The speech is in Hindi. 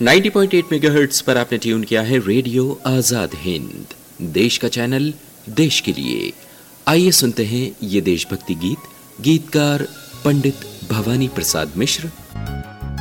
90.8 मेगाहर्ट्ज पर आपने ट्यून किया है रेडियो आजाद हिंद, देश का चैनल, देश के लिए। आइए सुनते हैं ये देशभक्ति गीत, गीतकार पंडित भवानी प्रसाद मिश्र,